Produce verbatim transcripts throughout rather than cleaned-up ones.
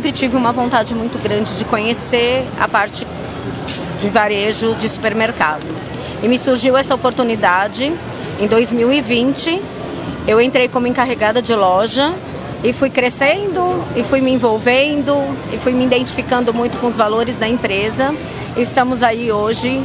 sempre tive uma vontade muito grande de conhecer a parte de varejo de supermercado. E me surgiu essa oportunidade em dois mil e vinte. Eu entrei como encarregada de loja e fui crescendo, e fui me envolvendo, e fui me identificando muito com os valores da empresa. Estamos aí hoje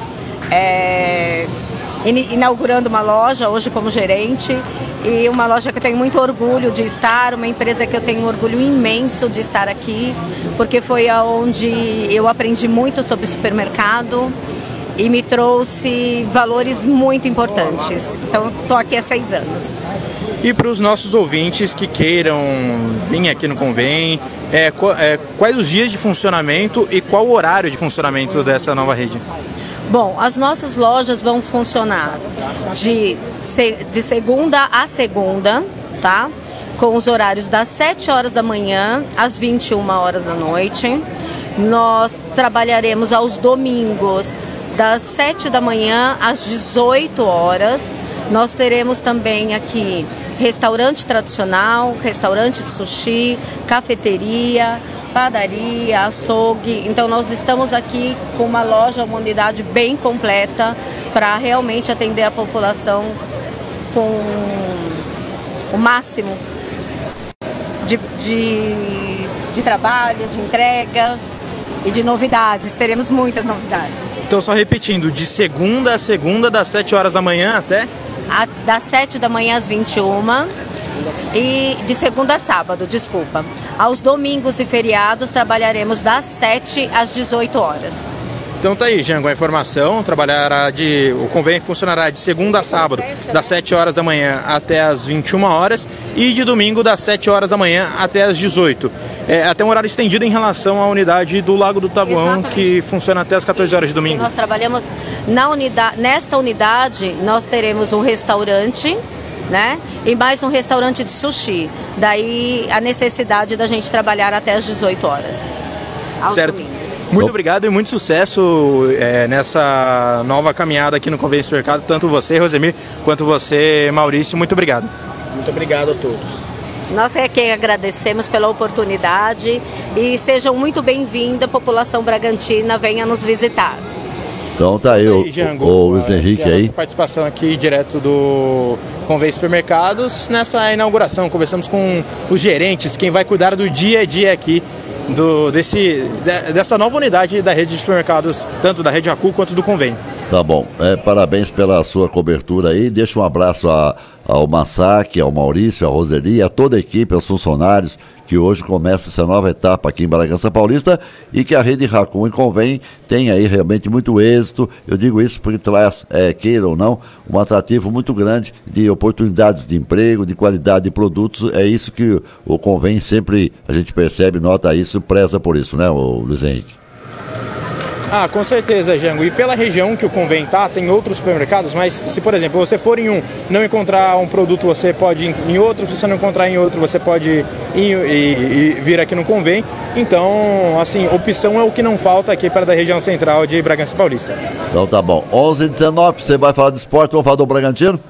é, inaugurando uma loja, hoje como gerente, e uma loja que eu tenho muito orgulho de estar, uma empresa que eu tenho um orgulho imenso de estar aqui, porque foi onde eu aprendi muito sobre supermercado e me trouxe valores muito importantes. Então, estou aqui há seis anos. E para os nossos ouvintes que queiram vir aqui no Convém, é, é, quais os dias de funcionamento e qual o horário de funcionamento dessa nova rede? Bom, as nossas lojas vão funcionar de, de segunda a segunda, tá? Com os horários das sete horas da manhã às vinte e uma horas da noite. Nós trabalharemos aos domingos das sete da manhã às dezoito horas. Nós teremos também aqui restaurante tradicional, restaurante de sushi, cafeteria, padaria, açougue. Então nós estamos aqui com uma loja, uma unidade bem completa para realmente atender a população com o máximo de, de, de trabalho, de entrega e de novidades. Teremos muitas novidades. Então, só repetindo, de segunda a segunda, das sete horas da manhã até? Das sete da manhã às vinte e uma e de segunda a sábado, desculpa. Aos domingos e feriados trabalharemos das sete às dezoito horas. Então tá aí, Jango, a informação, trabalhará de, o convênio funcionará de segunda a sábado, das sete horas da manhã até as vinte e uma horas e de domingo das sete horas da manhã até as dezoito. É, até um horário estendido em relação à unidade do Lago do Taboão, exatamente, que funciona até as quatorze horas de domingo. Nós trabalhamos na unidade, nesta unidade nós teremos um restaurante, né? E mais um restaurante de sushi. Daí a necessidade da gente trabalhar até as dezoito horas. Certo. Domingos. Muito obrigado e muito sucesso é, nessa nova caminhada aqui no Convém Supermercado, tanto você, Rosemir, quanto você, Maurício. Muito obrigado. Muito obrigado a todos. Nós é quem agradecemos pela oportunidade e sejam muito bem-vindos, a população bragantina, venha nos visitar. Então tá aí, o, o Luiz Henrique aí. Nossa participação aqui direto do Convém Supermercados nessa inauguração. Conversamos com os gerentes, quem vai cuidar do dia a dia aqui do, desse, de, dessa nova unidade da rede de supermercados, tanto da Rede Acu quanto do Convém. Tá bom, é, parabéns pela sua cobertura aí. Deixa um abraço a, ao Massac, ao Maurício, à Roseli, a toda a equipe, aos funcionários, que hoje começa essa nova etapa aqui em Bragança Paulista e que a Rede Racon e Convém tem aí realmente muito êxito. Eu digo isso porque traz, é, queira ou não, um atrativo muito grande de oportunidades de emprego, de qualidade de produtos. É isso que o Convém sempre, a gente percebe, nota isso, preza por isso, né, o Luiz Henrique? Ah, com certeza, Jango. E pela região que o Convém tá, tem outros supermercados, mas se, por exemplo, você for em um, não encontrar um produto, você pode ir em outro. Se você não encontrar em outro, você pode ir e, e, e vir aqui no Convém. Então, assim, opção é o que não falta aqui para a região central de Bragança Paulista. Então tá bom. onze e dezenove, você vai falar de esporte, vamos falar do Bragantino?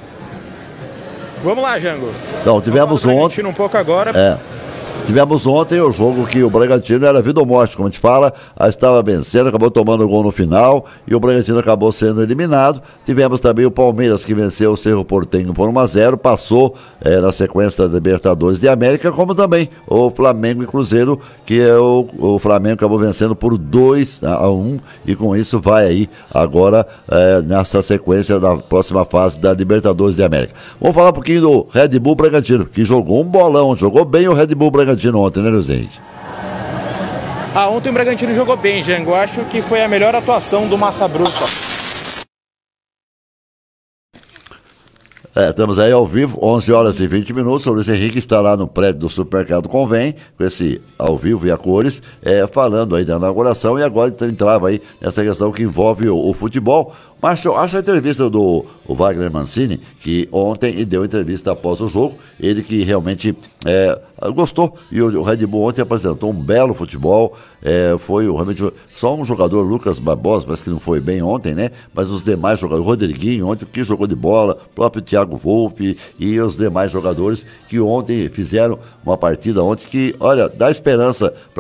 Vamos lá, Jango. Então, tivemos ontem... um pouco agora. É. Tivemos ontem o jogo que o Bragantino era vida ou morte, como a gente fala, estava vencendo, acabou tomando gol no final e o Bragantino acabou sendo eliminado. Tivemos também o Palmeiras, que venceu o Cerro Porteño por um a zero, passou é, na sequência da Libertadores de América, como também o Flamengo e Cruzeiro, que é o, o Flamengo acabou vencendo por dois a um e com isso vai aí agora é, nessa sequência da próxima fase da Libertadores de América. Vamos falar um pouquinho do Red Bull Bragantino, que jogou um bolão, jogou bem o Red Bull Bragantino ontem, né, Luizinho? Ah, ontem o Bragantino jogou bem, Jango. Acho que foi a melhor atuação do Massa Bruta. É, estamos aí ao vivo, onze horas e vinte minutos. O Luiz Henrique está lá no prédio do Supermercado Convém, com esse ao vivo e a cores, é, falando aí da inauguração e agora entrava aí nessa questão que envolve o, o futebol. Mas eu acho a entrevista do o Wagner Mancini, que ontem deu entrevista após o jogo, ele que realmente é, gostou, e o, o Red Bull ontem apresentou um belo futebol, é, foi realmente só um jogador, Lucas Barbosa, mas que não foi bem ontem, né? Mas os demais jogadores, o Rodriguinho ontem, que jogou de bola, o próprio Thiago Volpe e os demais jogadores que ontem fizeram uma partida ontem que, olha, dá esperança para